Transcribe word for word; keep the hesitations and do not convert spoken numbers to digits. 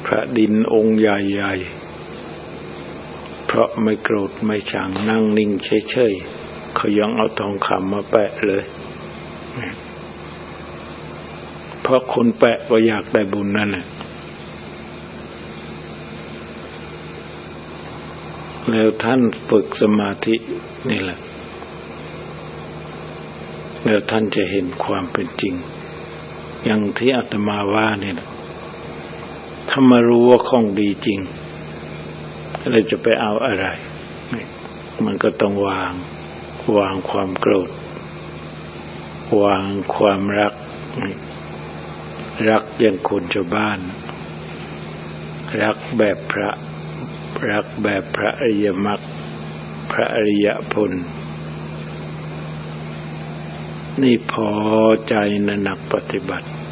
พระดินองค์ใหญ่ๆเพราะไม่โกรธไม่ชังนั่งนิ่งเฉยๆเขายังเอาทองคำมาแปะเลยเพราะคนแปะก็อยากได้บุญนั่นแหละแล้วท่านฝึกสมาธินี่แหละแล้วท่านจะเห็นความเป็นจริงอย่างที่อาตมาว่านี่แหละถ้ามารู้ว่าของดีจริงเราจะไปเอาอะไรมันก็ต้องวางวางความโกรธวางความรักรักอย่างคนชาวบ้านรักแบบพระรักแบบพระอริยมรรคพระอริยผลนี่พอใจในนักปฏิบัติ